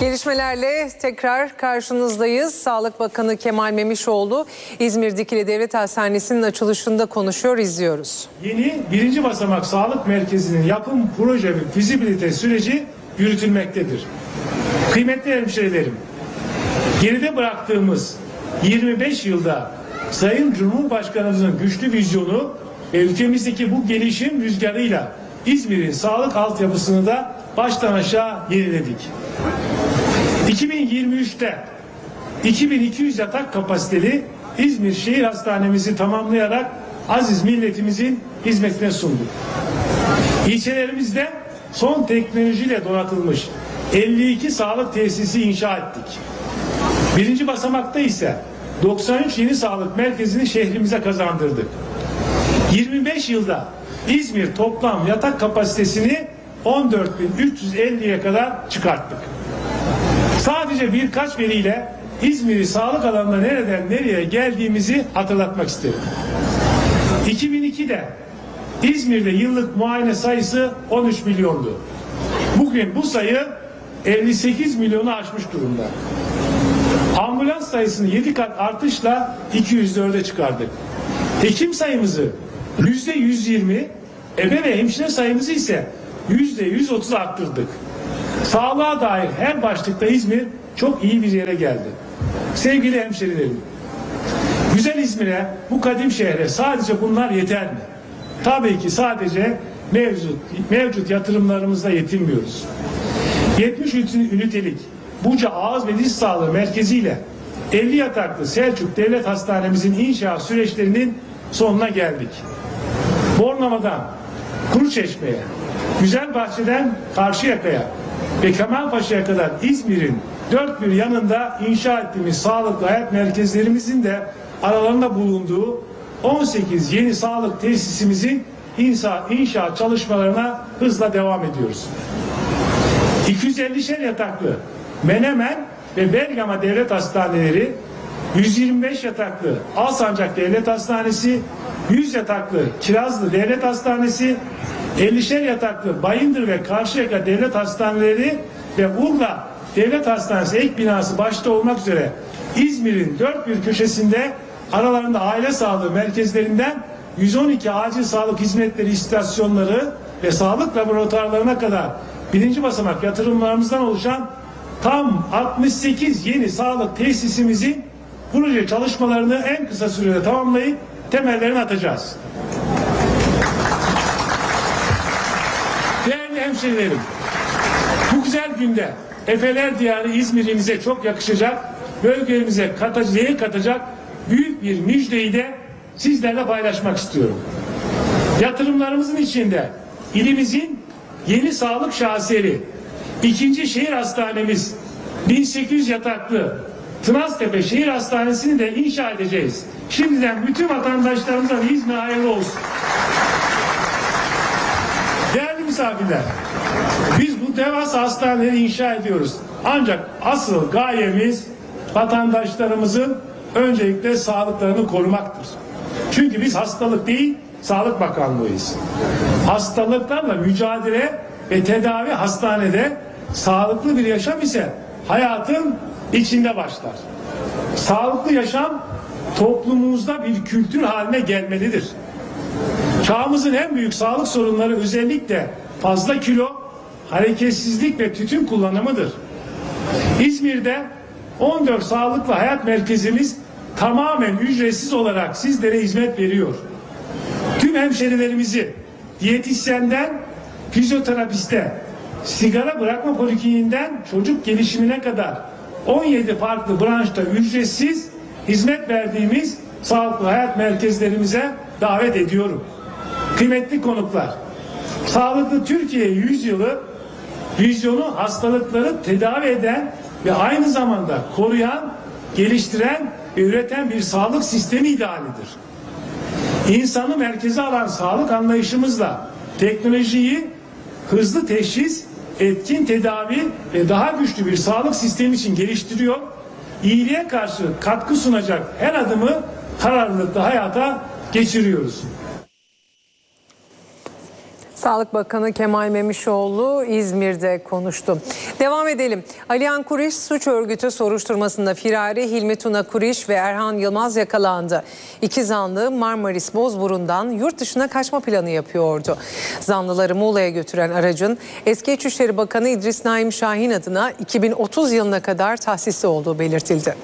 Gelişmelerle tekrar karşınızdayız. Sağlık Bakanı Kemal Memişoğlu İzmir Dikili Devlet Hastanesi'nin açılışında konuşuyor, izliyoruz. Yeni 1. basamak sağlık merkezinin yapım, proje ve fizibilite süreci yürütülmektedir. Kıymetli hemşehrilerim, geride bıraktığımız 25 yılda Sayın Cumhurbaşkanımızın güçlü vizyonu ve ülkemizdeki bu gelişim rüzgarıyla İzmir'in sağlık altyapısını da baştan aşağı yeniledik. 2023'te 2200 yatak kapasiteli İzmir Şehir Hastanemizi tamamlayarak aziz milletimizin hizmetine sunduk. İlçelerimizde son teknolojiyle donatılmış 52 sağlık tesisi inşa ettik. 1. basamakta ise 93 yeni sağlık merkezini şehrimize kazandırdık. 25 yılda İzmir toplam yatak kapasitesini 14.350'ye kadar çıkarttık. Sadece birkaç veriyle İzmir'i sağlık alanında nereden nereye geldiğimizi hatırlatmak isterim. 2002'de İzmir'de yıllık muayene sayısı 13 milyondu. Bugün bu sayı 58 milyonu aşmış durumda. Ambulans sayısını 7 kat artışla 204'e çıkardık. Hekim sayımızı %120, ebe ve hemşire sayımızı ise %130 arttırdık. Sağlığa dair her başlıkta İzmir çok iyi bir yere geldi. Sevgili hemşerilerim, güzel İzmir'e, bu kadim şehre sadece bunlar yeter mi? Tabii ki sadece mevcut yatırımlarımızla yetinmiyoruz. 70 ünitelik Buca Ağız ve Diş Sağlığı Merkezi'yle 50 yataklı Selçuk Devlet Hastanemizin inşaat süreçlerinin sonuna geldik. Bornova'dan Kuruçeşme'ye, Güzelbahçe'den Karşıyaka'ya ve Kemalpaşa'ya kadar İzmir'in dört bir yanında inşa ettiğimiz sağlıklı hayat merkezlerimizin de aralarında bulunduğu 18 yeni sağlık tesisimizin inşaat çalışmalarına hızla devam ediyoruz. 250'şer yataklı Menemen ve Bergama Devlet Hastaneleri, 125 yataklı Alsancak Devlet Hastanesi, 100 yataklı Kirazlı Devlet Hastanesi, 50'şer yataklı Bayındır ve Karşıyaka Devlet Hastaneleri ve Urla Devlet Hastanesi ek binası başta olmak üzere İzmir'in dört bir köşesinde aralarında aile sağlığı merkezlerinden 112 acil sağlık hizmetleri istasyonları ve sağlık laboratuvarlarına kadar 1. basamak yatırımlarımızdan oluşan tam 68 yeni sağlık tesisimizin proje çalışmalarını en kısa sürede tamamlayıp temellerini atacağız. Değerli hemşehrilerim, bu güzel günde Efeler Diyarı İzmir'imize çok yakışacak, bölgemize katacak büyük bir müjdeyi de sizlerle paylaşmak istiyorum. Yatırımlarımızın içinde ilimizin yeni sağlık şaheseri 2. Şehir Hastanemiz 1800 yataklı Tınaztepe Şehir Hastanesi'ni de inşa edeceğiz. Şimdiden bütün vatandaşlarımıza İzmir hayırlı olsun. Değerli misafirler, biz bu devasa hastaneleri inşa ediyoruz. Ancak asıl gayemiz vatandaşlarımızın öncelikle sağlıklarını korumaktır. Çünkü biz hastalık değil, Sağlık Bakanlığıyız. Hastalıklarla mücadele ve tedavi hastanede, sağlıklı bir yaşam ise hayatın içinde başlar. Sağlıklı yaşam toplumumuzda bir kültür haline gelmelidir. Çağımızın en büyük sağlık sorunları özellikle fazla kilo, hareketsizlik ve tütün kullanımıdır. İzmir'de 14 sağlıklı hayat merkezimiz tamamen ücretsiz olarak sizlere hizmet veriyor. Tüm hemşerilerimizi diyetisyenden fizyoterapiste, sigara bırakma polikliniğinden çocuk gelişimine kadar 17 farklı branşta ücretsiz hizmet verdiğimiz sağlıklı hayat merkezlerimize davet ediyorum. Kıymetli konuklar, Sağlıklı Türkiye 100 yılı vizyonu hastalıkları tedavi eden ve aynı zamanda koruyan, geliştiren ve üreten bir sağlık sistemi idealidir. İnsanı merkeze alan sağlık anlayışımızla teknolojiyi hızlı teşhis, etkin tedavi ve daha güçlü bir sağlık sistemi için geliştiriyor, iyiliğe karşı katkı sunacak her adımı kararlılıkla hayata geçiriyoruz. Sağlık Bakanı Kemal Memişoğlu İzmir'de konuştu. Devam edelim. Alihan Kuriş suç örgütü soruşturmasında firari Hilmi Tuna Kuriş ve Erhan Yılmaz yakalandı. İki zanlı Marmaris Bozburun'dan yurt dışına kaçma planı yapıyordu. Zanlıları Muğla'ya götüren aracın eski İçişleri Bakanı İdris Naim Şahin adına 2030 yılına kadar tahsisli olduğu belirtildi.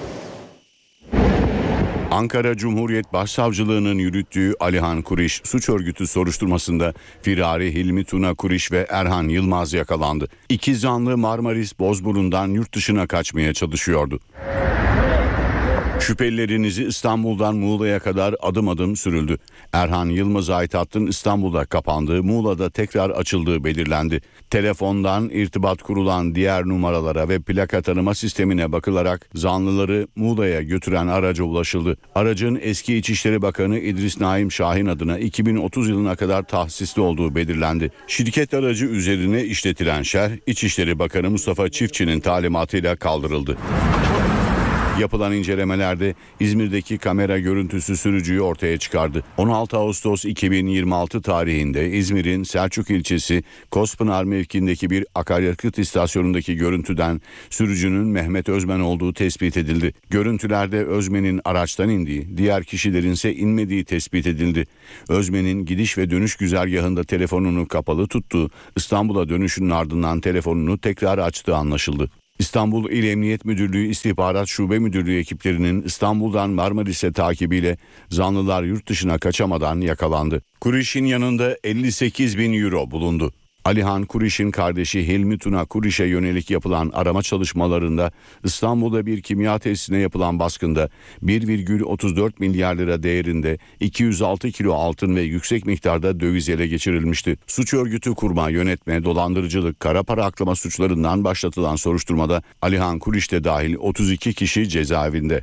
Ankara Cumhuriyet Başsavcılığı'nın yürüttüğü Alihan Kuriş suç örgütü soruşturmasında firari Hilmi Tuna Kuriş ve Erhan Yılmaz yakalandı. İki zanlı Marmaris Bozburun'dan yurt dışına kaçmaya çalışıyordu. Şüphelilerinizi İstanbul'dan Muğla'ya kadar adım adım sürüldü. Erhan Yılmaz'a ait hattın İstanbul'da kapandığı, Muğla'da tekrar açıldığı belirlendi. Telefondan irtibat kurulan diğer numaralara ve plaka tanıma sistemine bakılarak zanlıları Muğla'ya götüren araca ulaşıldı. Aracın eski İçişleri Bakanı İdris Naim Şahin adına 2030 yılına kadar tahsisli olduğu belirlendi. Şirket aracı üzerine işletilen şerh, İçişleri Bakanı Mustafa Çiftçi'nin talimatıyla kaldırıldı. Yapılan incelemelerde İzmir'deki kamera görüntüsü sürücüyü ortaya çıkardı. 16 Ağustos 2026 tarihinde İzmir'in Selçuk ilçesi Kospınar mevkiindeki bir akaryakıt istasyonundaki görüntüden sürücünün Mehmet Özmen olduğu tespit edildi. Görüntülerde Özmen'in araçtan indiği, diğer kişilerin ise inmediği tespit edildi. Özmen'in gidiş ve dönüş güzergahında telefonunu kapalı tuttuğu, İstanbul'a dönüşünün ardından telefonunu tekrar açtığı anlaşıldı. İstanbul İl Emniyet Müdürlüğü İstihbarat Şube Müdürlüğü ekiplerinin İstanbul'dan Marmaris'e takibiyle zanlılar yurt dışına kaçamadan yakalandı. Kuriş'in yanında 58 bin euro bulundu. Alihan Kuriş'in kardeşi Hilmi Tuna Kuriş'e yönelik yapılan arama çalışmalarında İstanbul'da bir kimya tesisine yapılan baskında 1,34 milyar lira değerinde 206 kilo altın ve yüksek miktarda döviz ele geçirilmişti. Suç örgütü kurma, yönetme, dolandırıcılık, kara para aklama suçlarından başlatılan soruşturmada Alihan Kuriş de dahil 32 kişi cezaevinde.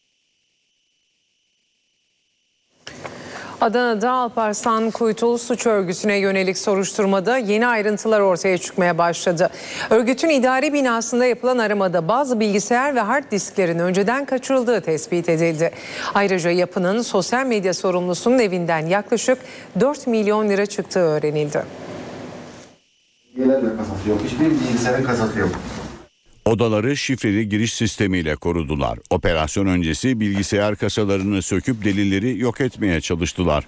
Adana'da Alparslan Kuytul suç örgütüne yönelik soruşturmada yeni ayrıntılar ortaya çıkmaya başladı. Örgütün idari binasında yapılan aramada bazı bilgisayar ve hard disklerin önceden kaçırıldığı tespit edildi. Ayrıca yapının sosyal medya sorumlusunun evinden yaklaşık 4 milyon lira çıktığı öğrenildi. Bilgisayarın kasası yok. Hiçbir bilgisayarın kasası yok. Odaları şifreli giriş sistemiyle korudular. Operasyon öncesi bilgisayar kasalarını söküp delilleri yok etmeye çalıştılar.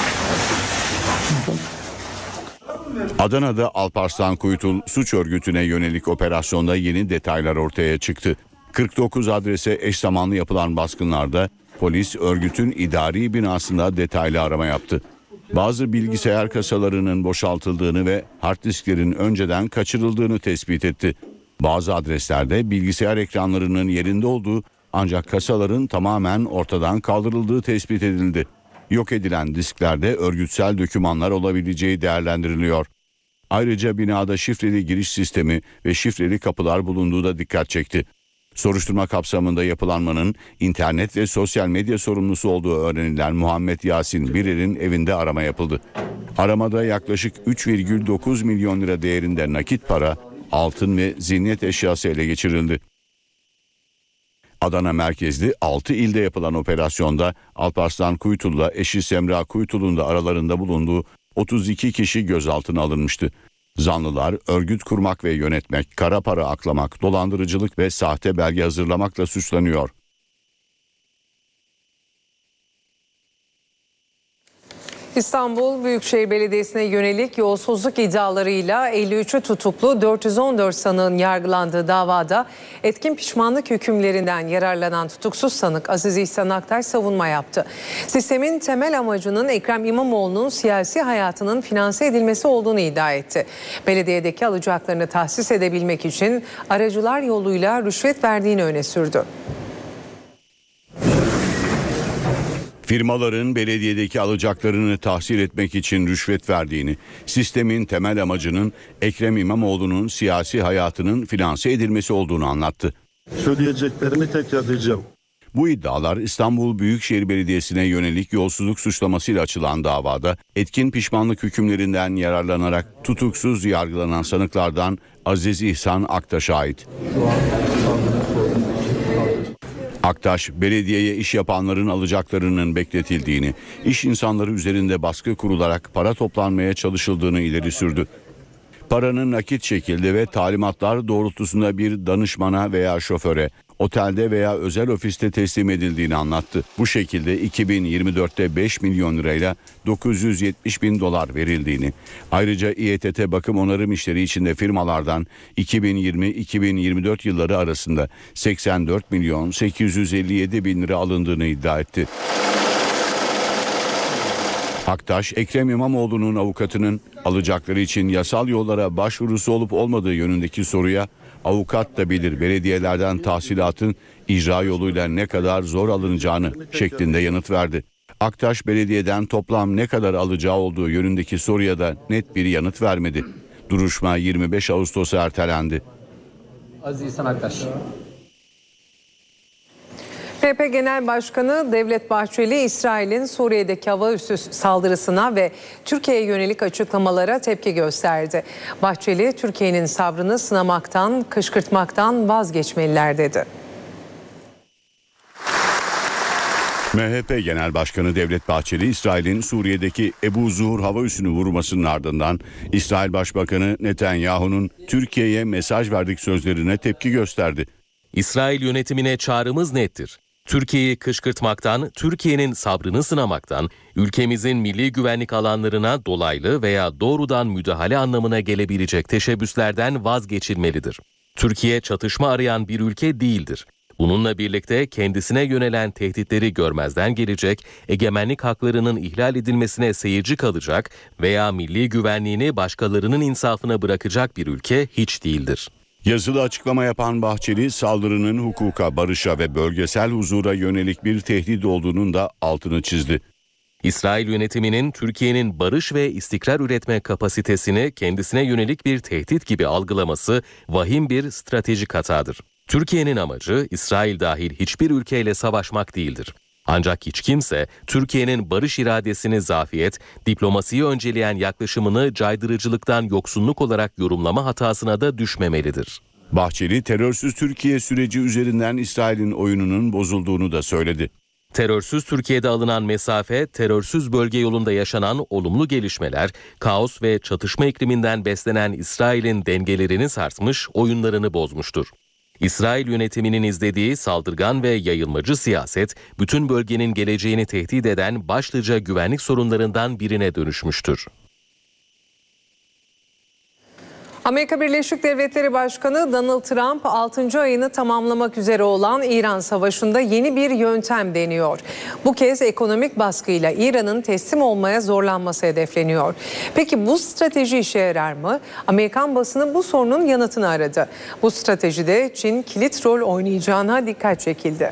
Adana'da Alparslan Kuytul suç örgütüne yönelik operasyonda yeni detaylar ortaya çıktı. 49 adrese eş zamanlı yapılan baskınlarda polis örgütün idari binasında detaylı arama yaptı. Bazı bilgisayar kasalarının boşaltıldığını ve hard disklerin önceden kaçırıldığını tespit etti. Bazı adreslerde bilgisayar ekranlarının yerinde olduğu ancak kasaların tamamen ortadan kaldırıldığı tespit edildi. Yok edilen disklerde örgütsel dokümanlar olabileceği değerlendiriliyor. Ayrıca binada şifreli giriş sistemi ve şifreli kapılar bulunduğu da dikkat çekti. Soruşturma kapsamında yapılanmanın internet ve sosyal medya sorumlusu olduğu öğrenilen Muhammed Yasin Birer'in evinde arama yapıldı. Aramada yaklaşık 3,9 milyon lira değerinde nakit para, altın ve zinet eşyası ele geçirildi. Adana merkezli 6 ilde yapılan operasyonda Alparslan Kuytul'la eşi Semra Kuytul'un da aralarında bulunduğu 32 kişi gözaltına alınmıştı. Zanlılar örgüt kurmak ve yönetmek, kara para aklamak, dolandırıcılık ve sahte belge hazırlamakla suçlanıyor. İstanbul Büyükşehir Belediyesi'ne yönelik yolsuzluk iddialarıyla 53'ü tutuklu 414 sanığın yargılandığı davada etkin pişmanlık hükümlerinden yararlanan tutuksuz sanık Aziz İhsan Aktaş savunma yaptı. Sistemin temel amacının Ekrem İmamoğlu'nun siyasi hayatının finanse edilmesi olduğunu iddia etti. Belediyedeki alacaklarını tahsis edebilmek için aracılar yoluyla rüşvet verdiğini öne sürdü. Firmaların belediyedeki alacaklarını tahsil etmek için rüşvet verdiğini, sistemin temel amacının Ekrem İmamoğlu'nun siyasi hayatının finanse edilmesi olduğunu anlattı. Söyleyeceklerimi tekrarlayacağım. Bu iddialar İstanbul Büyükşehir Belediyesi'ne yönelik yolsuzluk suçlamasıyla açılan davada etkin pişmanlık hükümlerinden yararlanarak tutuksuz yargılanan sanıklardan Aziz İhsan Aktaş'a ait. Aktaş, belediyeye iş yapanların alacaklarının bekletildiğini, iş insanları üzerinde baskı kurularak para toplanmaya çalışıldığını ileri sürdü. Paranın nakit şekilde ve talimatlar doğrultusunda bir danışmana veya şoföre, otelde veya özel ofiste teslim edildiğini anlattı. Bu şekilde 2024'te 5 milyon lirayla 970 bin dolar verildiğini, ayrıca İETT bakım onarım işleri içinde firmalardan 2020-2024 yılları arasında 84 milyon 857 bin lira alındığını iddia etti. Aktaş, Ekrem İmamoğlu'nun avukatının alacakları için yasal yollara başvurusu olup olmadığı yönündeki soruya avukat da bilir belediyelerden tahsilatın icra yoluyla ne kadar zor alınacağını şeklinde yanıt verdi. Aktaş, belediyeden toplam ne kadar alacağı olduğu yönündeki soruya da net bir yanıt vermedi. Duruşma 25 Ağustos'a ertelendi. Aziz İhsan Aktaş. CHP Genel Başkanı Devlet Bahçeli, İsrail'in Suriye'deki hava üssü saldırısına ve Türkiye'ye yönelik açıklamalara tepki gösterdi. Bahçeli, Türkiye'nin sabrını sınamaktan, kışkırtmaktan vazgeçmeliler dedi. MHP Genel Başkanı Devlet Bahçeli, İsrail'in Suriye'deki Ebu Zuhur hava üssünü vurmasının ardından İsrail Başbakanı Netanyahu'nun Türkiye'ye mesaj verdik sözlerine tepki gösterdi. İsrail yönetimine çağrımız nettir. Türkiye'yi kışkırtmaktan, Türkiye'nin sabrını sınamaktan, ülkemizin milli güvenlik alanlarına dolaylı veya doğrudan müdahale anlamına gelebilecek teşebbüslerden vazgeçilmelidir. Türkiye çatışma arayan bir ülke değildir. Bununla birlikte kendisine yönelen tehditleri görmezden gelecek, egemenlik haklarının ihlal edilmesine seyirci kalacak veya milli güvenliğini başkalarının insafına bırakacak bir ülke hiç değildir. Yazılı açıklama yapan Bahçeli, saldırının hukuka, barışa ve bölgesel huzura yönelik bir tehdit olduğunun da altını çizdi. İsrail yönetiminin Türkiye'nin barış ve istikrar üretme kapasitesini kendisine yönelik bir tehdit gibi algılaması vahim bir stratejik hatadır. Türkiye'nin amacı İsrail dahil hiçbir ülkeyle savaşmak değildir. Ancak hiç kimse Türkiye'nin barış iradesini zafiyet, diplomasiyi önceleyen yaklaşımını caydırıcılıktan yoksunluk olarak yorumlama hatasına da düşmemelidir. Bahçeli, terörsüz Türkiye süreci üzerinden İsrail'in oyununun bozulduğunu da söyledi. Terörsüz Türkiye'de alınan mesafe, terörsüz bölge yolunda yaşanan olumlu gelişmeler, kaos ve çatışma ikliminden beslenen İsrail'in dengelerini sarsmış, oyunlarını bozmuştur. İsrail yönetiminin izlediği saldırgan ve yayılmacı siyaset, bütün bölgenin geleceğini tehdit eden başlıca güvenlik sorunlarından birine dönüşmüştür. Amerika Birleşik Devletleri Başkanı Donald Trump 6. ayını tamamlamak üzere olan İran Savaşı'nda yeni bir yöntem deniyor. Bu kez ekonomik baskıyla İran'ın teslim olmaya zorlanması hedefleniyor. Peki bu strateji işe yarar mı? Amerikan basını bu sorunun yanıtını aradı. Bu stratejide Çin kilit rol oynayacağına dikkat çekildi.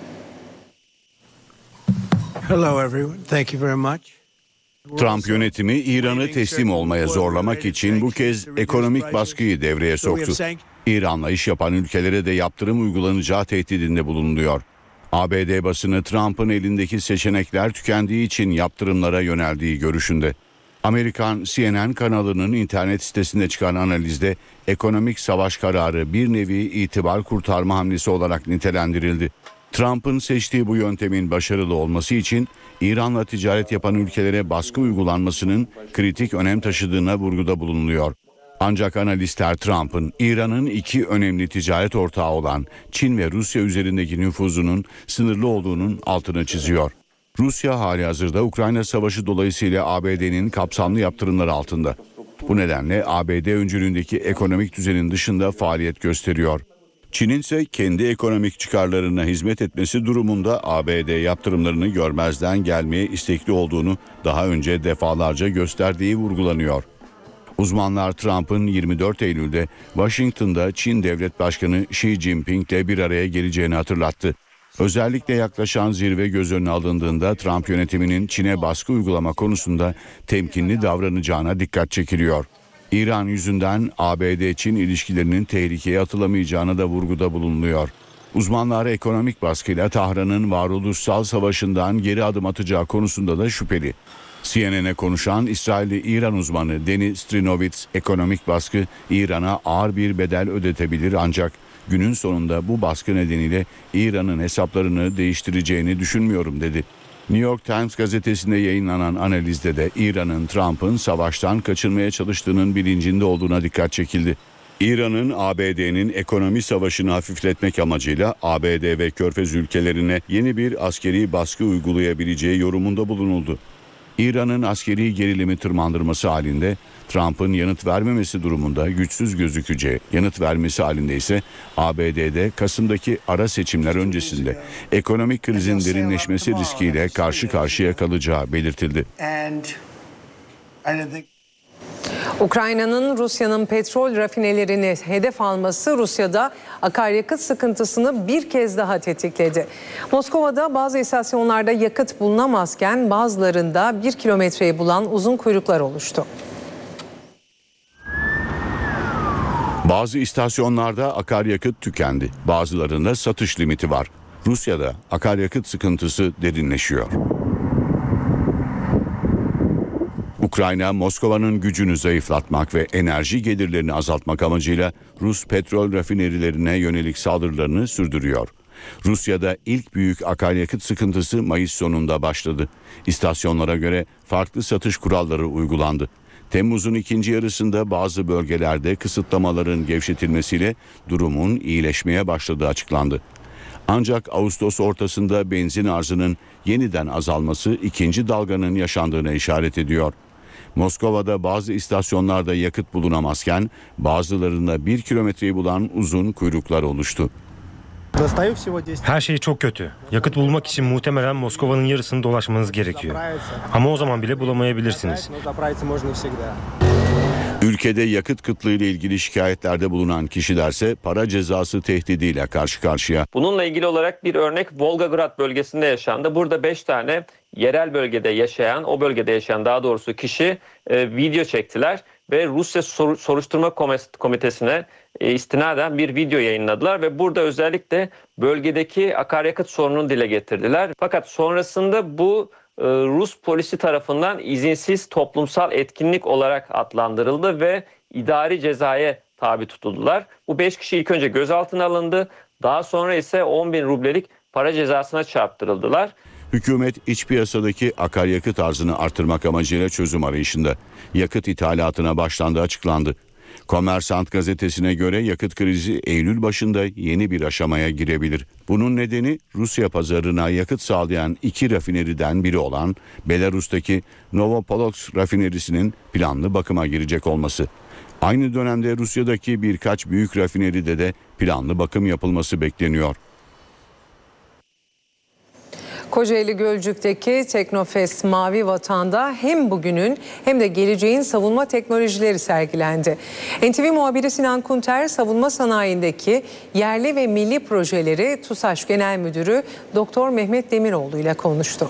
Hello everyone. Thank you very much. Trump yönetimi İran'ı teslim olmaya zorlamak için bu kez ekonomik baskıyı devreye soktu. İran'la iş yapan ülkelere de yaptırım uygulanacağı tehdidinde bulunuyor. ABD basını Trump'ın elindeki seçenekler tükendiği için yaptırımlara yöneldiği görüşünde. Amerikan CNN kanalının internet sitesinde çıkan analizde ekonomik savaş kararı bir nevi itibar kurtarma hamlesi olarak nitelendirildi. Trump'ın seçtiği bu yöntemin başarılı olması için İran'la ticaret yapan ülkelere baskı uygulanmasının kritik önem taşıdığına vurguda bulunuyor. Ancak analistler Trump'ın İran'ın iki önemli ticaret ortağı olan Çin ve Rusya üzerindeki nüfuzunun sınırlı olduğunun altını çiziyor. Rusya halihazırda Ukrayna Savaşı dolayısıyla ABD'nin kapsamlı yaptırımları altında. Bu nedenle ABD öncülüğündeki ekonomik düzenin dışında faaliyet gösteriyor. Çin'in ise kendi ekonomik çıkarlarına hizmet etmesi durumunda ABD yaptırımlarını görmezden gelmeye istekli olduğunu daha önce defalarca gösterdiği vurgulanıyor. Uzmanlar Trump'ın 24 Eylül'de Washington'da Çin Devlet Başkanı Xi Jinping'le bir araya geleceğini hatırlattı. Özellikle yaklaşan zirve göz önüne alındığında Trump yönetiminin Çin'e baskı uygulama konusunda temkinli davranacağına dikkat çekiliyor. İran yüzünden ABD-Çin ilişkilerinin tehlikeye atılamayacağına da vurguda bulunuyor. Uzmanlar ekonomik baskıyla Tahran'ın varoluşsal savaşından geri adım atacağı konusunda da şüpheli. CNN'e konuşan İsrailli İran uzmanı Denis Strinovitz, ekonomik baskı İran'a ağır bir bedel ödetebilir ancak günün sonunda bu baskı nedeniyle İran'ın hesaplarını değiştireceğini düşünmüyorum dedi. New York Times gazetesinde yayınlanan analizde de İran'ın Trump'ın savaştan kaçınmaya çalıştığının bilincinde olduğuna dikkat çekildi. İran'ın ABD'nin ekonomi savaşını hafifletmek amacıyla ABD ve Körfez ülkelerine yeni bir askeri baskı uygulayabileceği yorumunda bulunuldu. İran'ın askeri gerilimi tırmandırması halinde Trump'ın yanıt vermemesi durumunda güçsüz gözükeceği, yanıt vermesi halinde ise ABD'de Kasım'daki ara seçimler öncesinde ekonomik krizin derinleşmesi riskiyle karşı karşıya kalacağı belirtildi. Ukrayna'nın Rusya'nın petrol rafinelerini hedef alması Rusya'da akaryakıt sıkıntısını bir kez daha tetikledi. Moskova'da bazı istasyonlarda yakıt bulunamazken bazılarında 1 kilometreyi bulan uzun kuyruklar oluştu. Bazı istasyonlarda akaryakıt tükendi. Bazılarında satış limiti var. Rusya'da akaryakıt sıkıntısı derinleşiyor. Ukrayna, Moskova'nın gücünü zayıflatmak ve enerji gelirlerini azaltmak amacıyla Rus petrol rafinerilerine yönelik saldırılarını sürdürüyor. Rusya'da ilk büyük akaryakıt sıkıntısı Mayıs sonunda başladı. İstasyonlara göre farklı satış kuralları uygulandı. Temmuz'un ikinci yarısında bazı bölgelerde kısıtlamaların gevşetilmesiyle durumun iyileşmeye başladığı açıklandı. Ancak Ağustos ortasında benzin arzının yeniden azalması ikinci dalganın yaşandığına işaret ediyor. Moskova'da bazı istasyonlarda yakıt bulunamazken bazılarında 1 kilometreyi bulan uzun kuyruklar oluştu. Her şey çok kötü. Yakıt bulmak için muhtemelen Moskova'nın yarısını dolaşmanız gerekiyor. Ama o zaman bile bulamayabilirsiniz. Ülkede yakıt kıtlığı ile ilgili şikayetlerde bulunan kişilerse para cezası tehdidiyle karşı karşıya. Bununla ilgili olarak bir örnek Volgograd bölgesinde yaşandı. Burada 5 tane yerel bölgede yaşayan, o bölgede yaşayan daha doğrusu kişi video çektiler ve Rusya Soruşturma Komitesi'ne istinaden bir video yayınladılar ve burada özellikle bölgedeki akaryakıt sorununu dile getirdiler. Fakat sonrasında bu Rus polisi tarafından izinsiz toplumsal etkinlik olarak adlandırıldı ve idari cezaya tabi tutuldular. Bu 5 kişi ilk önce gözaltına alındı. Daha sonra ise 10.000 rublelik para cezasına çarptırıldılar. Hükümet iç piyasadaki akaryakıt arzını artırmak amacıyla çözüm arayışında. Yakıt ithalatına başlandığı açıklandı. Kommersant gazetesine göre yakıt krizi Eylül başında yeni bir aşamaya girebilir. Bunun nedeni Rusya pazarına yakıt sağlayan 2 rafineriden biri olan Belarus'taki Novopolotsk rafinerisinin planlı bakıma girecek olması. Aynı dönemde Rusya'daki birkaç büyük rafineride de planlı bakım yapılması bekleniyor. Kocaeli Gölcük'teki Teknofest Mavi Vatan'da hem bugünün hem de geleceğin savunma teknolojileri sergilendi. NTV muhabiri Sinan Kunter savunma sanayindeki yerli ve milli projeleri TUSAŞ Genel Müdürü Doktor Mehmet Demiroğlu ile konuştu.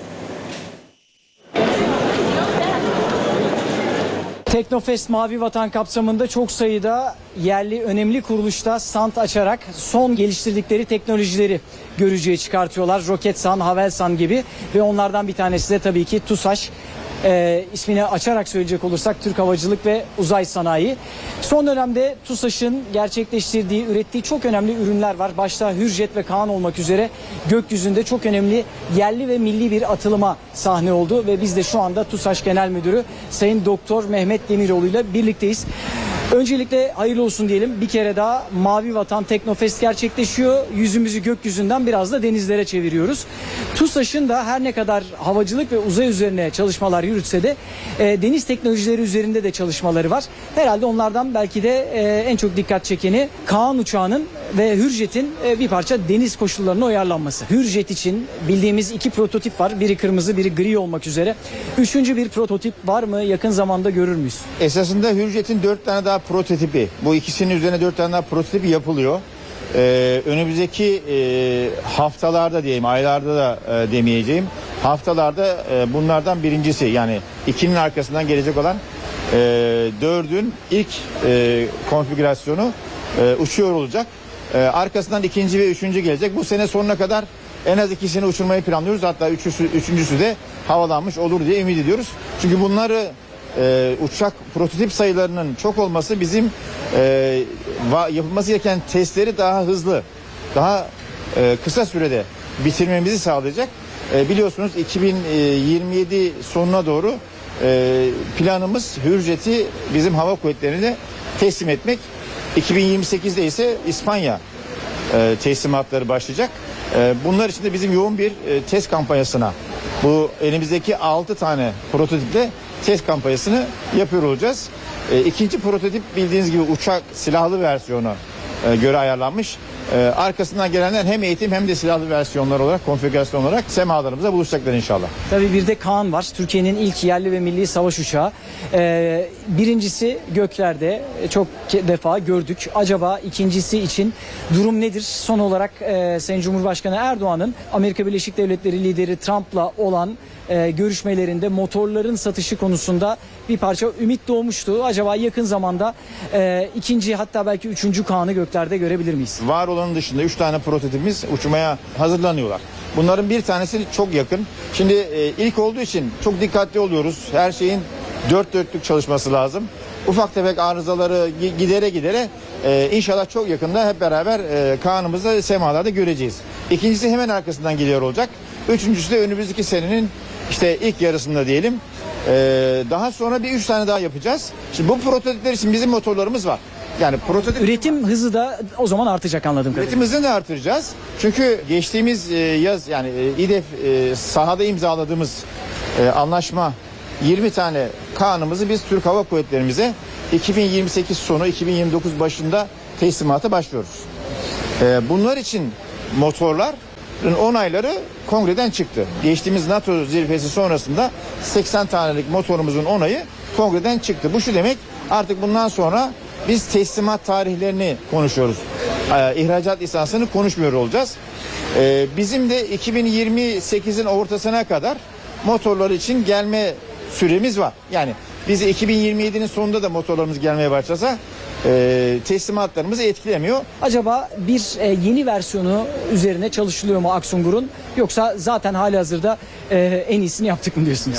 Teknofest Mavi Vatan kapsamında çok sayıda yerli önemli kuruluşta stand açarak son geliştirdikleri teknolojileri görücüye çıkartıyorlar. Roketsan, Havelsan gibi ve onlardan bir tanesi de tabii ki TUSAŞ. İsmini açarak söyleyecek olursak Türk Havacılık ve Uzay Sanayi. Son dönemde TUSAŞ'ın gerçekleştirdiği, ürettiği çok önemli ürünler var. Başta Hürjet ve Kaan olmak üzere gökyüzünde çok önemli yerli ve milli bir atılıma sahne oldu ve biz de şu anda TUSAŞ Genel Müdürü Sayın Doktor Mehmet Demiroğlu ile birlikteyiz. Öncelikle hayırlı olsun diyelim. Bir kere daha Mavi Vatan Teknofest gerçekleşiyor. Yüzümüzü gökyüzünden biraz da denizlere çeviriyoruz. TUSAŞ'ın da her ne kadar havacılık ve uzay üzerine çalışmalar yürütse de deniz teknolojileri üzerinde de çalışmaları var. Herhalde onlardan belki de en çok dikkat çekeni Kaan uçağının ve Hürjet'in bir parça deniz koşullarına uyarlanması. Hürjet için bildiğimiz 2 prototip var. Biri kırmızı, biri gri olmak üzere. 3. bir prototip var mı? Yakın zamanda görür müyüz? Esasında Hürjet'in 4 tane daha prototipi. Bu ikisinin üzerine 4 tane daha prototipi yapılıyor. Önümüzdeki haftalarda diyeyim, aylarda da demeyeceğim. Haftalarda bunlardan birincisi, yani 2'nin arkasından gelecek olan 4'ün ilk konfigürasyonu uçuyor olacak. Arkasından 2. ve 3. gelecek. Bu sene sonuna kadar En az 2'sini uçurmayı planlıyoruz. Hatta üçüncüsü de havalanmış olur diye ümit ediyoruz. Çünkü bunları uçak prototip sayılarının çok olması bizim yapılması gereken testleri daha hızlı, daha kısa sürede bitirmemizi sağlayacak. Biliyorsunuz 2027 sonuna doğru planımız Hürjet'i bizim hava kuvvetlerine teslim etmek. 2028'de ise İspanya teslimatları başlayacak. Bunlar için de bizim yoğun bir test kampanyasına, bu elimizdeki 6 tane prototiple test kampanyasını yapıyor olacağız. İkinci prototip bildiğiniz gibi uçak silahlı versiyonu göre ayarlanmış. Arkasından gelenler hem eğitim hem de silahlı versiyonlar olarak, konfigürasyon olarak semalarımıza buluşacaklar inşallah. Tabii bir de Kaan var. Türkiye'nin ilk yerli ve milli savaş uçağı. Birincisi göklerde çok defa gördük. Acaba ikincisi için durum nedir? Son olarak Sayın Cumhurbaşkanı Erdoğan'ın Amerika Birleşik Devletleri lideri Trump'la olan görüşmelerinde motorların satışı konusunda bir parça ümit doğmuştu. Acaba yakın zamanda ikinci, hatta belki üçüncü Kaan'ı göklerde görebilir miyiz? Var olanın dışında 3 tane prototipimiz uçmaya hazırlanıyorlar. Bunların bir tanesi çok yakın. Şimdi ilk olduğu için çok dikkatli oluyoruz. Her şeyin dört dörtlük çalışması lazım. Ufak tefek arızaları gidere inşallah çok yakında hep beraber Kaan'ımızı semalarda göreceğiz. İkincisi hemen arkasından geliyor olacak. Üçüncüsü de önümüzdeki senenin işte ilk yarısında diyelim. Daha sonra bir 3 tane daha yapacağız. Şimdi bu prototipler için bizim motorlarımız var. Yani prototip üretim hızı da o zaman artacak anladığım kadarıyla. Üretim hızını da artıracağız. Çünkü geçtiğimiz yaz yani İDEF sahada imzaladığımız anlaşma 20 tane Kaan'ımızı biz Türk Hava Kuvvetlerimize 2028 sonu 2029 başında teslimata başlıyoruz. Bunlar için motorların onayları kongreden çıktı. Geçtiğimiz NATO zirvesi sonrasında 80 tanelik motorumuzun onayı kongreden çıktı. Bu şu demek, artık bundan sonra biz teslimat tarihlerini konuşuyoruz. İhracat lisansını konuşmuyor olacağız. Bizim de 2028'in ortasına kadar motorlar için gelme süremiz var. Yani biz 2027'nin sonunda da motorlarımız gelmeye başlasa teslimatlarımızı etkilemiyor. Acaba bir yeni versiyonu üzerine çalışılıyor mu Aksungur'un, yoksa zaten halihazırda en iyisini yaptık mı diyorsunuz?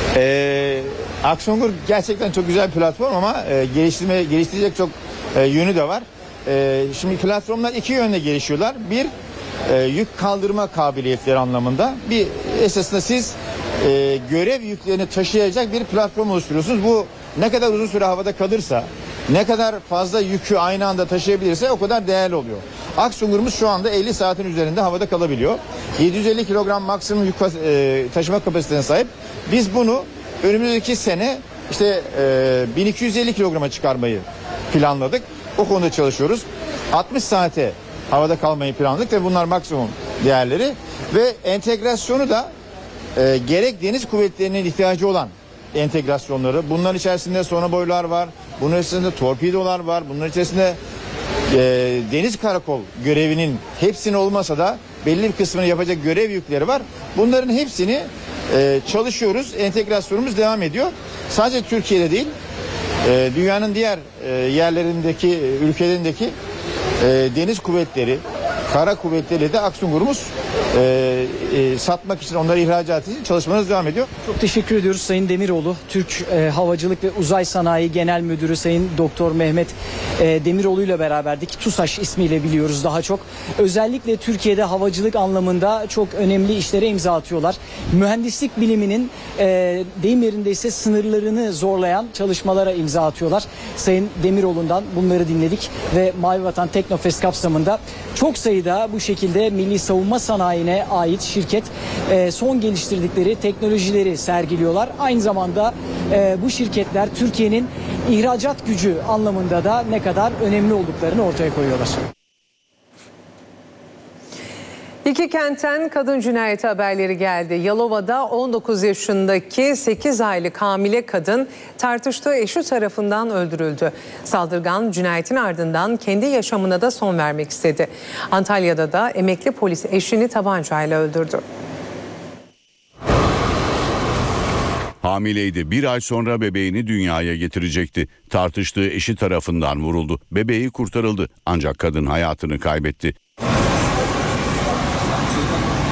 Aksungur gerçekten çok güzel bir platform ama geliştirecek çok yönü de var. Şimdi platformlar iki yönde gelişiyorlar. Bir, yük kaldırma kabiliyetleri anlamında. Bir, esasında siz görev yüklerini taşıyacak bir platform oluşturuyorsunuz. Bu ne kadar uzun süre havada kalırsa, ne kadar fazla yükü aynı anda taşıyabilirse o kadar değerli oluyor. Aksungur'umuz şu anda 50 saatin üzerinde havada kalabiliyor. 750 kilogram maksimum yük taşıma kapasitesine sahip. Biz bunu önümüzdeki sene işte 1250 kilograma çıkarmayı planladık. O konuda çalışıyoruz. 60 saate havada kalmayı planladık ve bunlar maksimum değerleri ve entegrasyonu da gerek deniz kuvvetlerinin ihtiyacı olan entegrasyonları. Bunların içerisinde sonoboylar var. Bunun içerisinde torpidolar var. Bunların içerisinde deniz karakol görevinin hepsini olmasa da belli bir kısmını yapacak görev yükleri var. Bunların hepsini çalışıyoruz. Entegrasyonumuz devam ediyor. Sadece Türkiye'de değil, dünyanın diğer yerlerindeki, ülkelerindeki deniz kuvvetleri, kara kuvvetleri de Aksungur'umuz satmak için, onları ihracat için çalışmanız devam ediyor. Çok teşekkür ediyoruz Sayın Demiroğlu. Türk Havacılık ve Uzay Sanayi Genel Müdürü Sayın Doktor Mehmet Demiroğlu ile beraberdik. TUSAŞ ismiyle biliyoruz daha çok. Özellikle Türkiye'de havacılık anlamında çok önemli işlere imza atıyorlar. Mühendislik biliminin deyim yerindeyse sınırlarını zorlayan çalışmalara imza atıyorlar. Sayın Demiroğlu'ndan bunları dinledik ve Mavi Vatan Teknofest kapsamında çok sayıda bu şekilde milli savunma sanayine ait şirket son geliştirdikleri teknolojileri sergiliyorlar. Aynı zamanda bu şirketler Türkiye'nin ihracat gücü anlamında da ne kadar önemli olduklarını ortaya koyuyorlar. İki kentten kadın cinayeti haberleri geldi. Yalova'da 19 yaşındaki 8 aylık hamile kadın tartıştığı eşi tarafından öldürüldü. Saldırgan cinayetin ardından kendi yaşamına da son vermek istedi. Antalya'da da emekli polis eşini tabancayla öldürdü. Hamileydi. Bir ay sonra bebeğini dünyaya getirecekti. Tartıştığı eşi tarafından vuruldu. Bebeği kurtarıldı ancak kadın hayatını kaybetti.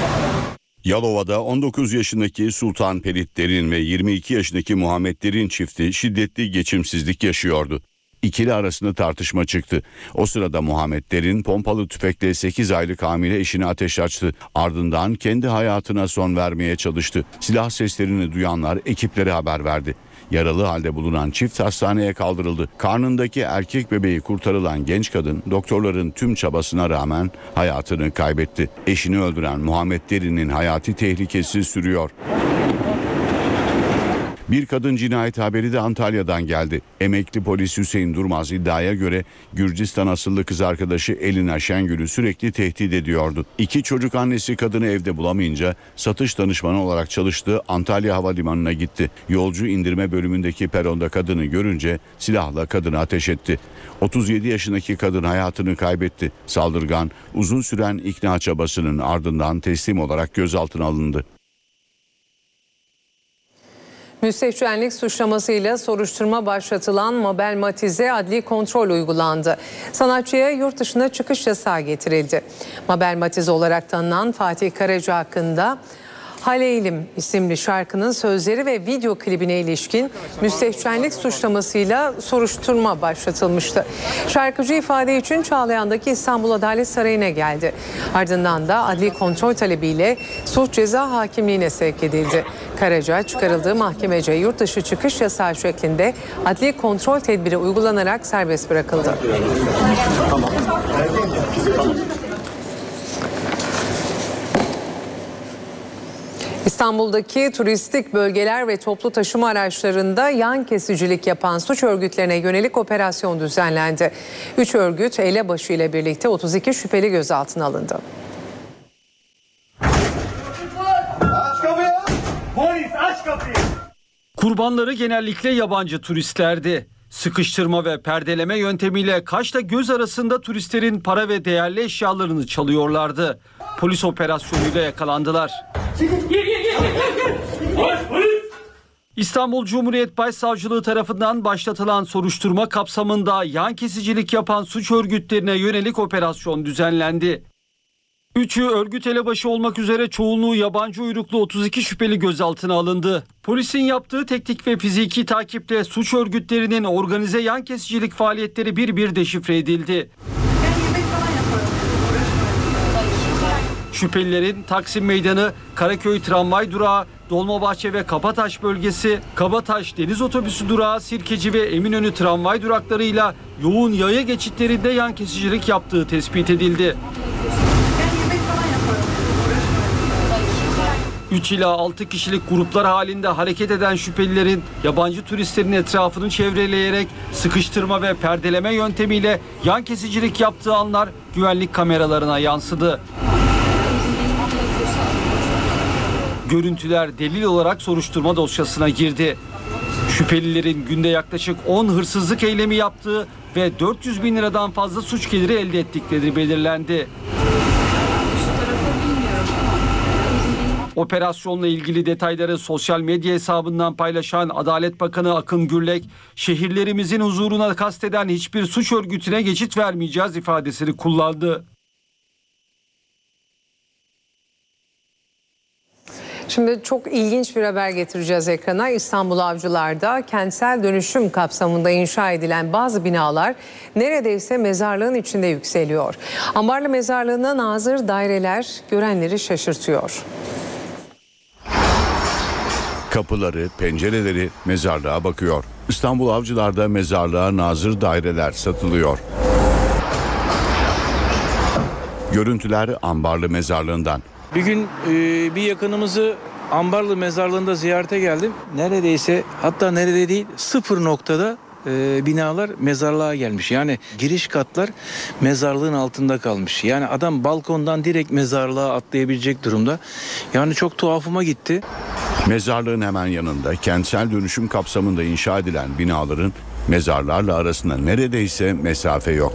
Yalova'da 19 yaşındaki Sultan Pelit Derin ve 22 yaşındaki Muhammed Derin çifti şiddetli geçimsizlik yaşıyordu. İkili arasında tartışma çıktı. O sırada Muhammed Derin pompalı tüfekle 8 aylık hamile eşine ateş açtı. Ardından kendi hayatına son vermeye çalıştı. Silah seslerini duyanlar ekiplere haber verdi. Yaralı halde bulunan çift hastaneye kaldırıldı. Karnındaki erkek bebeği kurtarılan genç kadın doktorların tüm çabasına rağmen hayatını kaybetti. Eşini öldüren Muhammed Derin'in hayati tehlikesi sürüyor. Bir kadın cinayet haberi de Antalya'dan geldi. Emekli polis Hüseyin Durmaz iddiaya göre Gürcistan asıllı kız arkadaşı Elina Şengül'ü sürekli tehdit ediyordu. 2 çocuk annesi kadını evde bulamayınca satış danışmanı olarak çalıştığı Antalya Havalimanı'na gitti. Yolcu indirme bölümündeki peronda kadını görünce silahla kadına ateş etti. 37 yaşındaki kadın hayatını kaybetti. Saldırgan uzun süren ikna çabasının ardından teslim olarak gözaltına alındı. Müstehcenlik suçlamasıyla soruşturma başlatılan Mabel Matiz'e adli kontrol uygulandı. Sanatçıya yurt dışına çıkış yasağı getirildi. Mabel Matiz olarak tanınan Fatih Karaca hakkında Haleylim isimli şarkının sözleri ve video klibine ilişkin müstehcenlik suçlamasıyla soruşturma başlatılmıştı. Şarkıcı ifade için Çağlayan'daki İstanbul Adalet Sarayı'na geldi. Ardından da adli kontrol talebiyle suç ceza hakimliğine sevk edildi. Karaca çıkarıldığı mahkemece yurt dışı çıkış yasağı şeklinde adli kontrol tedbiri uygulanarak serbest bırakıldı. İstanbul'daki turistik bölgeler ve toplu taşıma araçlarında yan kesicilik yapan suç örgütlerine yönelik operasyon düzenlendi. 3 örgüt elebaşı ile birlikte 32 şüpheli gözaltına alındı. Aç kapıyı! Polis aç kapıyı! Kurbanları genellikle yabancı turistlerdi. Sıkıştırma ve perdeleme yöntemiyle kaşla göz arasında turistlerin para ve değerli eşyalarını çalıyorlardı. Polis operasyonuyla yakalandılar. İstanbul Cumhuriyet Başsavcılığı tarafından başlatılan soruşturma kapsamında yan kesicilik yapan suç örgütlerine yönelik operasyon düzenlendi. 3'ü örgüt elebaşı olmak üzere çoğunluğu yabancı uyruklu 32 şüpheli gözaltına alındı. Polisin yaptığı teknik ve fiziki takiple suç örgütlerinin organize yan kesicilik faaliyetleri bir bir deşifre edildi. Şüphelilerin Taksim Meydanı, Karaköy Tramvay Durağı, Dolmabahçe ve Kabataş bölgesi, Kabataş Deniz Otobüsü Durağı, Sirkeci ve Eminönü tramvay duraklarıyla yoğun yaya geçitlerinde yan kesicilik yaptığı tespit edildi. 3 ila 6 kişilik gruplar halinde hareket eden şüphelilerin yabancı turistlerin etrafını çevreleyerek sıkıştırma ve perdeleme yöntemiyle yan kesicilik yaptığı anlar güvenlik kameralarına yansıdı. Görüntüler delil olarak soruşturma dosyasına girdi. Şüphelilerin günde yaklaşık 10 hırsızlık eylemi yaptığı ve 400 bin liradan fazla suç geliri elde ettikleri belirlendi. Operasyonla ilgili detayları sosyal medya hesabından paylaşan Adalet Bakanı Akın Gürlek, şehirlerimizin huzuruna kasteden hiçbir suç örgütüne geçit vermeyeceğiz ifadesini kullandı. Şimdi çok ilginç bir haber getireceğiz ekrana. İstanbul Avcılar'da kentsel dönüşüm kapsamında inşa edilen bazı binalar neredeyse mezarlığın içinde yükseliyor. Ambarlı mezarlığına nazır daireler görenleri şaşırtıyor. Kapıları, pencereleri mezarlığa bakıyor. İstanbul Avcılar'da mezarlığa nazır daireler satılıyor. Görüntüler Ambarlı Mezarlığı'ndan. Bir gün bir yakınımızı Ambarlı Mezarlığı'nda ziyarete geldim. Neredeyse, hatta nerede değil, 0 noktada binalar mezarlığa gelmiş. Yani giriş katlar mezarlığın altında kalmış. Yani adam balkondan direkt mezarlığa atlayabilecek durumda. Yani çok tuhafıma gitti. Mezarlığın hemen yanında kentsel dönüşüm kapsamında inşa edilen binaların mezarlarla arasında neredeyse mesafe yok.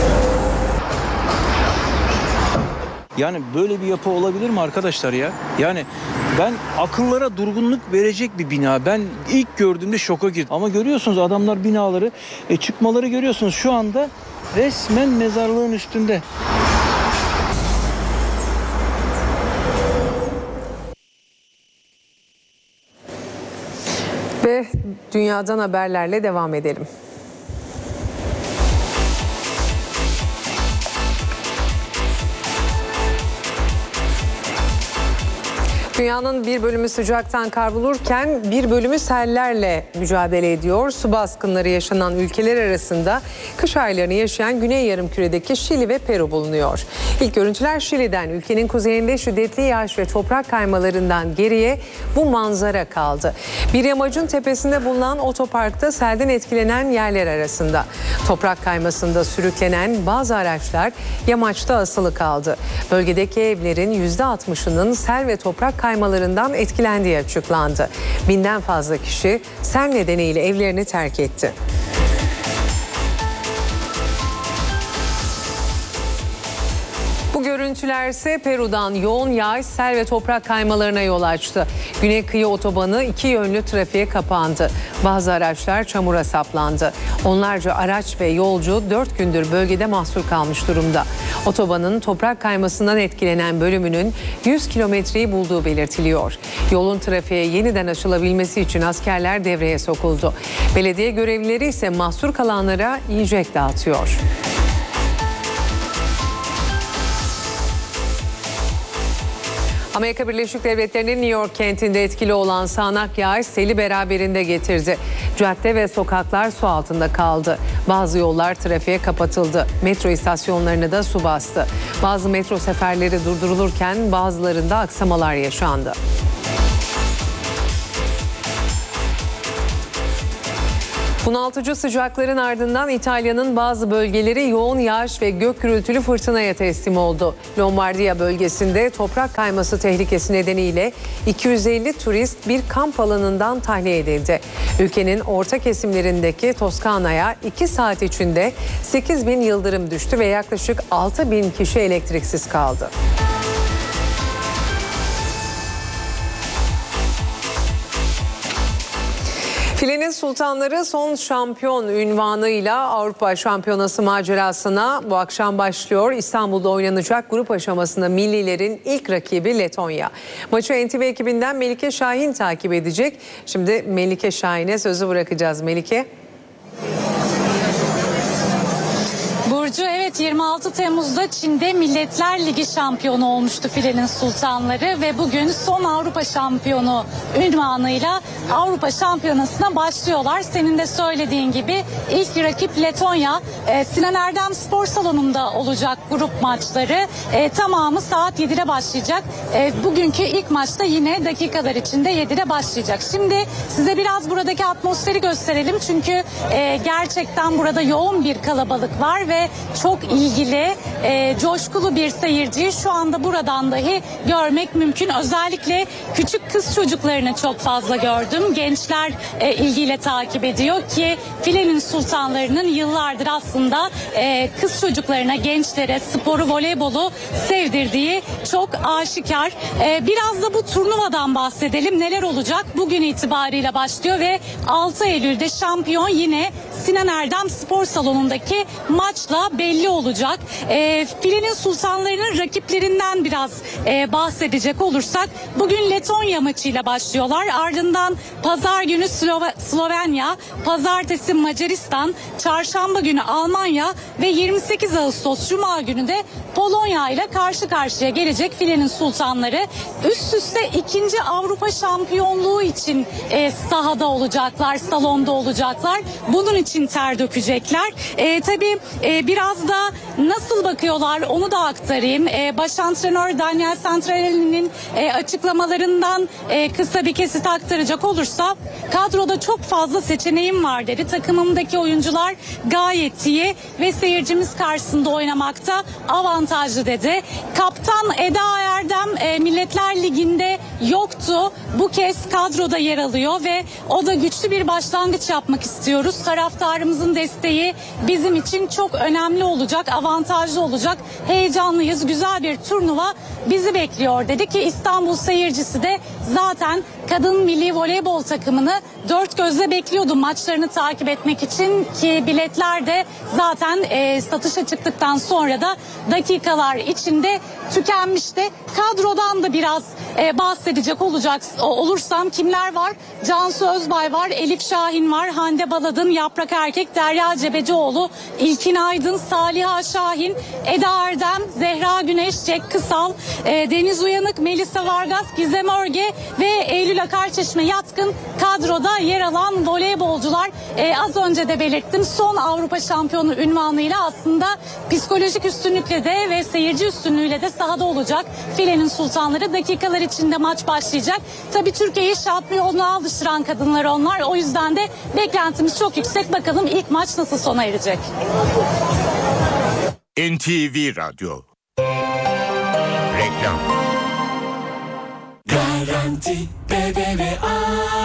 Yani böyle bir yapı olabilir mi arkadaşlar ya? Yani ben akıllara durgunluk verecek bir bina. Ben ilk gördüğümde şoka girdim. Ama görüyorsunuz adamlar binaları çıkmaları görüyorsunuz. Şu anda resmen mezarlığın üstünde. Dünyadan haberlerle devam edelim. Dünyanın bir bölümü sıcaktan kavrulurken bir bölümü sellerle mücadele ediyor. Su baskınları yaşanan ülkeler arasında kış aylarını yaşayan Güney Yarımküre'deki Şili ve Peru bulunuyor. İlk görüntüler Şili'den. Ülkenin kuzeyinde şiddetli yağış ve toprak kaymalarından geriye bu manzara kaldı. Bir yamacın tepesinde bulunan otoparkta selden etkilenen yerler arasında. Toprak kaymasında sürüklenen bazı araçlar yamaçta asılı kaldı. Bölgedeki evlerin %60'ının sel ve toprak kaymalarından etkilendiği açıklandı. 1000'den fazla kişi sel nedeniyle evlerini terk etti. Bu görüntüler ise Peru'dan yoğun yağış, sel ve toprak kaymalarına yol açtı. Güney kıyı otobanı 2 yönlü trafiğe kapandı. Bazı araçlar çamura saplandı. Onlarca araç ve yolcu 4 gündür bölgede mahsur kalmış durumda. Otobanın toprak kaymasından etkilenen bölümünün 100 kilometreyi bulduğu belirtiliyor. Yolun trafiğe yeniden açılabilmesi için askerler devreye sokuldu. Belediye görevlileri ise mahsur kalanlara yiyecek dağıtıyor. Amerika Birleşik Devletleri'nin New York kentinde etkili olan sağanak yağış seli beraberinde getirdi. Cadde ve sokaklar su altında kaldı. Bazı yollar trafiğe kapatıldı. Metro istasyonlarını da su bastı. Bazı metro seferleri durdurulurken bazılarında aksamalar yaşandı. Bunaltıcı sıcakların ardından İtalya'nın bazı bölgeleri yoğun yağış ve gök gürültülü fırtınaya teslim oldu. Lombardiya bölgesinde toprak kayması tehlikesi nedeniyle 250 turist bir kamp alanından tahliye edildi. Ülkenin orta kesimlerindeki Toskana'ya 2 saat içinde 8.000 yıldırım düştü ve yaklaşık 6.000 kişi elektriksiz kaldı. Filenin Sultanları son şampiyon unvanıyla Avrupa Şampiyonası macerasına bu akşam başlıyor. İstanbul'da oynanacak grup aşamasında millilerin ilk rakibi Letonya. Maçı NTV ekibinden Melike Şahin takip edecek. Şimdi Melike Şahin'e sözü bırakacağız. Melike. Burcu, evet, 26 Temmuz'da Çin'de Milletler Ligi şampiyonu olmuştu Filenin Sultanları ve bugün son Avrupa şampiyonu unvanıyla Avrupa Şampiyonası'na başlıyorlar. Senin de söylediğin gibi ilk rakip Letonya. Sinan Erdem Spor Salonu'nda olacak grup maçları. Tamamı saat 7'de başlayacak. Bugünkü ilk maçta yine dakikalar içinde 7'de başlayacak. Şimdi size biraz buradaki atmosferi gösterelim. Çünkü gerçekten burada yoğun bir kalabalık var ve çok ilgili, coşkulu bir seyirciyi şu anda buradan dahi görmek mümkün. Özellikle küçük kız çocuklarını çok fazla gördüm. Gençler ilgiyle takip ediyor ki Filenin Sultanlarının yıllardır aslında kız çocuklarına, gençlere sporu, voleybolu sevdirdiği çok aşikar. Biraz da bu turnuvadan bahsedelim. Neler olacak? Bugün itibariyle başlıyor ve 6 Eylül'de şampiyon yine Sinan Erdem Spor Salonu'ndaki maçla belli olacak. Filenin Sultanlarının rakiplerinden biraz bahsedecek olursak bugün Letonya maçıyla başlıyorlar. Ardından pazar günü Slovenya, pazartesi Macaristan, çarşamba günü Almanya ve 28 Ağustos Cuma günü de Polonya ile karşı karşıya gelecek Filenin Sultanları. Üst üste 2. Avrupa şampiyonluğu için sahada olacaklar, salonda olacaklar. Bunun için ter dökecekler. Tabii biraz da nasıl bakıyorlar onu da aktarayım. Baş antrenör Daniel Santarelli'nin açıklamalarından kısa bir kesit aktaracak olursa kadroda çok fazla seçeneğim var dedi. Takımımdaki oyuncular gayet iyi ve seyircimiz karşısında oynamakta avantajlı dedi. Kaptan Eda Erdem Milletler Ligi'nde yoktu. Bu kez kadroda yer alıyor ve o da güçlü bir başlangıç yapmak istiyoruz. Taraftarımızın desteği bizim için çok önemli olacak, avantajlı olacak. Heyecanlıyız. Güzel bir turnuva bizi bekliyor dedi ki İstanbul seyircisi de zaten kadın milli voleybol takımını dört gözle bekliyordu maçlarını takip etmek için ki biletler de zaten satışa çıktıktan sonra da dakikalar içinde tükenmişti. Kadrodan da biraz bahsedelim. bahsedecek olursam kimler var? Cansu Özbay var, Elif Şahin var, Hande Baladın, Yaprak Erkek, Derya Cebecioğlu, İlkin Aydın, Saliha Şahin, Eda Erdem, Zehra Güneş, Cenk Kısal, Deniz Uyanık, Melisa Vargas, Gizem Örge ve Eylül Akarçeşme yatkın kadroda yer alan voleybolcular. Az önce de belirttim, son Avrupa şampiyonu unvanıyla aslında psikolojik üstünlükle de ve seyirci üstünlüğüyle de sahada olacak Filenin Sultanları. Dakikalar içinde maç başlayacak. Tabii Türkiye'yi şampiyonluğa alıştıran kadınlar onlar. O yüzden de beklentimiz çok yüksek. Bakalım ilk maç nasıl sona erecek? NTV Radyo. Reklam. Garanti BBVA.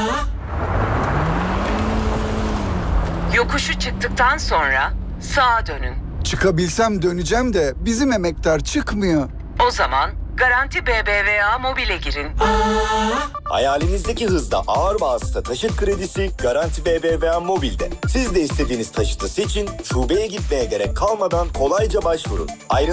Yokuşu çıktıktan sonra sağa dönün. Çıkabilsem döneceğim de bizim emektar çıkmıyor. O zaman Garanti BBVA Mobil'e girin. Hayalinizdeki hızda ağır vasıta taşıt kredisi Garanti BBVA Mobil'de. Siz de istediğiniz taşıtı seçin, şubeye gitmeye gerek kalmadan kolayca başvurun.